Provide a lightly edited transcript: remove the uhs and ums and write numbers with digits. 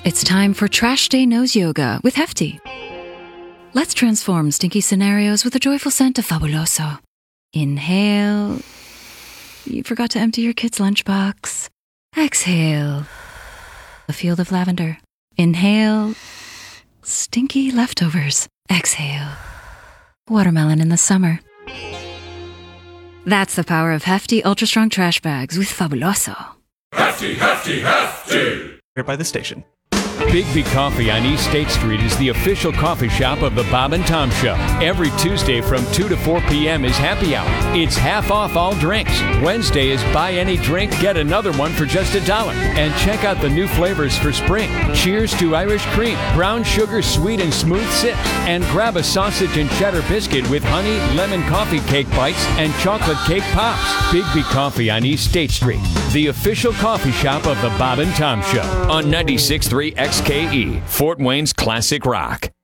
It's time for Trash Day Nose Yoga with Hefty. Let's transform stinky scenarios with the joyful scent of Fabuloso. Inhale. You forgot to empty your kid's lunchbox. Exhale. A field of lavender. Inhale. Stinky leftovers. Exhale. Watermelon in the summer. That's the power of Hefty Ultra Strong Trash Bags with Fabuloso. Hefty, Hefty, Hefty! Here by the station. Bigby Coffee on East State Street is the official coffee shop of the Bob and Tom Show. Every Tuesday from 2 to 4 p.m. is happy hour. It's half off all drinks. Wednesday is buy any drink, get another one for just $1. And check out the new flavors for spring. Cheers to Irish cream, brown sugar, sweet and smooth sips. And grab a sausage and cheddar biscuit with honey, lemon coffee cake bites, and chocolate cake pops. Bigby Coffee on East State Street, the official coffee shop of the Bob and Tom Show on 96.3 XKE, Fort Wayne's Classic Rock.